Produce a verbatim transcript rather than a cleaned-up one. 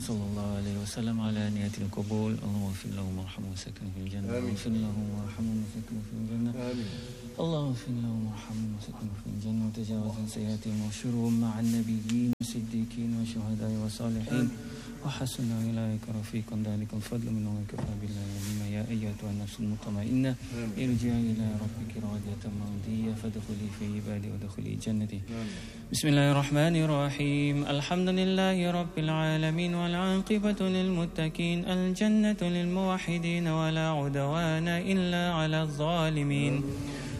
صلى الله عليه وسلم على نية القبول. اللهم اغفر لهم وارحمهم وسكنهم في الجنة. اغفر لهم وارحمهم وسكنهم في الجنة. اللهم اغفر لهم وارحمهم وسكنهم في الجنة وتجاوز عن سيئاتهم واحشرهم مع النبيين والصديقين والشهداء والصالحين وحسن أولئك رفيقا. ذلك الفضل من الله وكفى بالله عليما. يا أيتها النفس المطمئنة ارجعي إلى ربك راضية مرضية فادخلي في عبادي وادخلي جنتي. بسم الله الرحمن الرحيم. الحمد لله رب العالمين والعاقبة للمتقين. الجنة للموحدين ولا عدوان إلا على الظالمين.